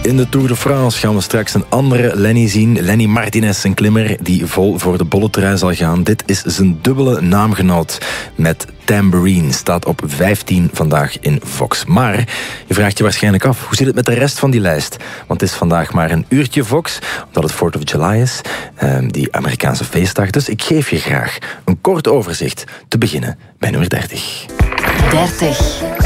In de Tour de France gaan we straks een andere Lenny zien. Lenny Martinez, een klimmer die vol voor de bolletrui zal gaan. Dit is zijn dubbele naamgenoot met Tambourine. Staat op 15 vandaag in Vox. Maar je vraagt je waarschijnlijk af, hoe zit het met de rest van die lijst? Want het is vandaag maar een uurtje Vox, omdat het 4th of July is, die Amerikaanse feestdag. Dus ik geef je graag een kort overzicht, te beginnen bij nummer 30. 30.